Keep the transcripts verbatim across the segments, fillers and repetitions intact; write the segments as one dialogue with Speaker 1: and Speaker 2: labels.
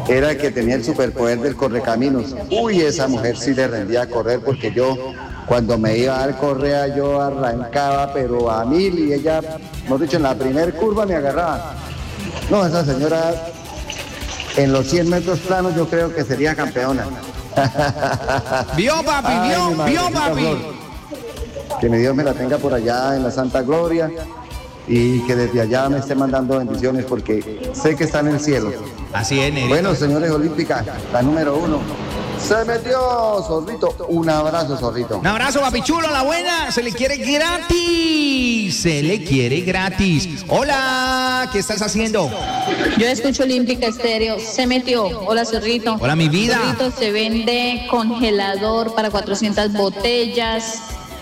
Speaker 1: era el que tenía el superpoder del correcaminos. Uy, esa mujer sí le rendía a correr porque yo, cuando me iba a dar correa, yo arrancaba, pero a mil, y ella, hemos dicho, en la primer curva me agarraba. No, esa señora, en los cien metros planos, yo creo que sería campeona.
Speaker 2: Vio, papi,
Speaker 1: Ay,
Speaker 2: vio,
Speaker 1: mi
Speaker 2: vio,
Speaker 1: madrecita
Speaker 2: papi.
Speaker 1: Flor. Que mi Dios me la tenga por allá en la Santa Gloria y que desde allá me esté mandando bendiciones porque sé que está en el cielo.
Speaker 2: Así es, Nerito.
Speaker 1: Bueno, señores Olímpica, la número uno. Se metió, Zorrito. Un abrazo, Zorrito.
Speaker 2: Un abrazo, papi chulo, la buena. Se le quiere gratis. Se le quiere gratis. Hola, ¿qué estás haciendo?
Speaker 3: Yo escucho Olímpica Estéreo. Se metió. Hola, Zorrito.
Speaker 2: Hola, mi vida.
Speaker 3: Zorrito, se vende congelador para cuatrocientas botellas.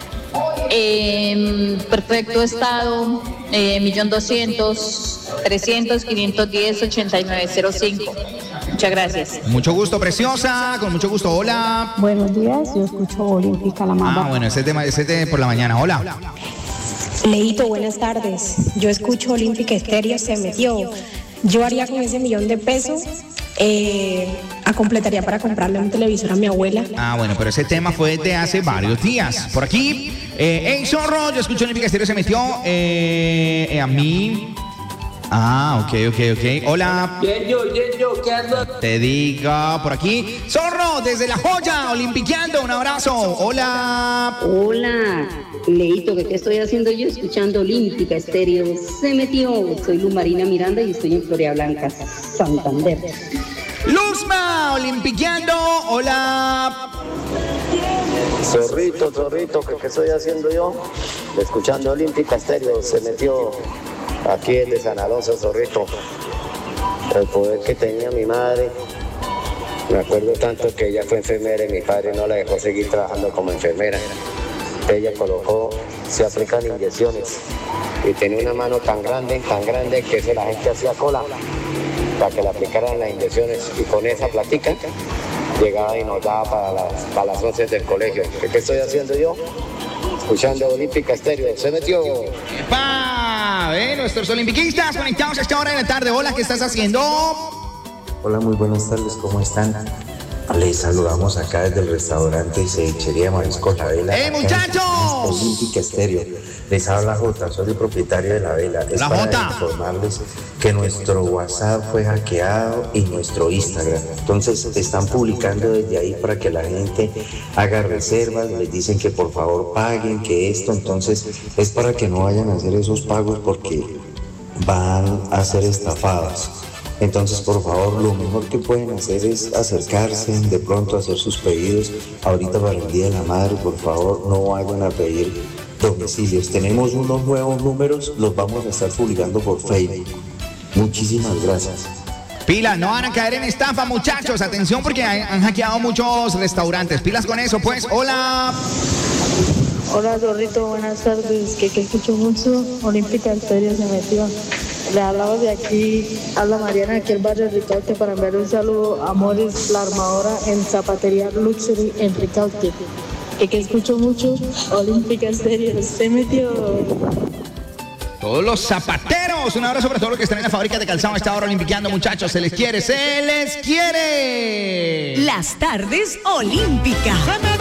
Speaker 3: En perfecto estado. Eh, millón doscientos, trescientos, quinientos diez, ochenta y nueve cero cinco. Muchas gracias.
Speaker 2: Mucho gusto, preciosa. Con mucho gusto. Hola.
Speaker 4: Buenos días, yo escucho Olímpica, la más
Speaker 2: Ah, bueno, ese tema, ese tema por la mañana. Hola.
Speaker 4: Leito, buenas tardes. Yo escucho Olímpica Estéreo, se metió. Yo haría con ese millón de pesos, eh, a completaría para comprarle un televisor a mi abuela.
Speaker 2: Ah, bueno, pero ese tema fue de hace varios días. Por aquí, eh, hey, Zorro, yo escucho Olímpica Estéreo, se metió. Eh, eh, a mí. Ah, ok, ok, ok. Hola.
Speaker 5: Bien, yo, bien, yo, ¿qué ando?
Speaker 2: Te digo, por aquí. Zorro, desde La Joya, olimpiqueando, un abrazo. Hola.
Speaker 6: Hola, Leito, ¿qué estoy haciendo yo? Escuchando Olímpica Estéreo. Se metió. Soy Luz Marina Miranda y estoy en Floria Blanca, Santander.
Speaker 2: Luzma, olimpiqueando, hola.
Speaker 7: Zorrito, zorrito, ¿qué, qué estoy haciendo yo? Escuchando Olímpica Estéreo, se metió aquí desde San Alonso, Zorrito. El poder que tenía mi madre, me acuerdo tanto que ella fue enfermera y mi padre no la dejó seguir trabajando como enfermera. Ella colocó, se aplican inyecciones y tenía una mano tan grande, tan grande que eso la gente hacía cola para que le aplicaran las inyecciones y con esa platica llegaba y nos daba para las, para las once del colegio. ¿Qué, ¿Qué estoy haciendo yo? Escuchando Olímpica Estéreo. Se metió.
Speaker 2: ¡Epa! ¿Eh? Nuestros olimpiquistas conectados a esta hora de la tarde. Hola, ¿qué estás haciendo?
Speaker 8: Hola, muy buenas tardes, ¿cómo están? Les saludamos acá desde el restaurante Cevichería Mariscos La Vela.
Speaker 2: ¡Eh, muchachos!
Speaker 8: Olímpica Estéreo. Les habla Jota, soy el propietario de La Vela. Es
Speaker 2: La
Speaker 8: para
Speaker 2: Jota.
Speaker 8: informarles que nuestro WhatsApp fue hackeado y nuestro Instagram. Entonces están publicando desde ahí para que la gente haga reservas. Les dicen que por favor paguen, que esto. Entonces es para que no vayan a hacer esos pagos porque van a ser estafados. Entonces, por favor, lo mejor que pueden hacer es acercarse, de pronto hacer sus pedidos. Ahorita para el Día de la Madre, por favor, no vayan a pedir domicilios. Tenemos unos nuevos números, los vamos a estar publicando por Facebook. Muchísimas gracias.
Speaker 2: Pilas, no van a caer en estafa, muchachos. Atención porque han, han hackeado muchos restaurantes. Pilas con eso, pues. Hola.
Speaker 9: Hola, Zorrito, buenas tardes. Que, que escucho mucho Olímpica Estéreo, se metió. Le hablamos de aquí, habla Mariana, aquí el barrio Ricaute, para enviar un saludo a Morris, la armadora en Zapatería Luxury en Ricaute. Que, que escucho mucho Olímpica Estéreo, se metió.
Speaker 2: Todos los zapateros, un abrazo para todos los que están en la fábrica de calzado a esta hora olimpiqueando, muchachos. Se les quiere, se les quiere.
Speaker 10: Las tardes Olímpica.